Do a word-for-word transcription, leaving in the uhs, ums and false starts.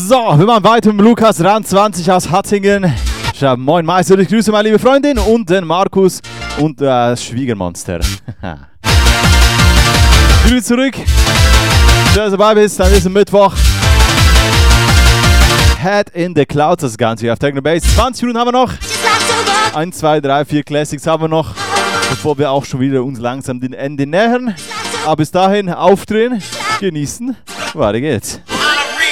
So, wir machen weiter mit Lukas Rand zwanzig aus Hattingen. Ja, moin Meister, ich grüße meine liebe Freundin und den Markus und das Schwiegermonster. Grüß zurück. Schön, dass du dabei bist an diesem Mittwoch. Head in the Clouds, das Ganze auf Techno Bass. zwanzig Minuten haben wir noch. eins, zwei, drei, vier Classics haben wir noch, bevor wir auch schon wieder uns langsam dem Ende nähern. Aber bis dahin aufdrehen, genießen. Weiter geht's.